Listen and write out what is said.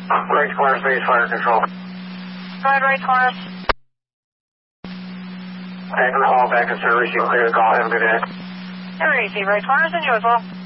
Right Taurus, base fire control. Go ahead, right Taurus. Anchor Hall, back in service. You clear the call. Have a good day. Very easy, right Taurus, and you as well.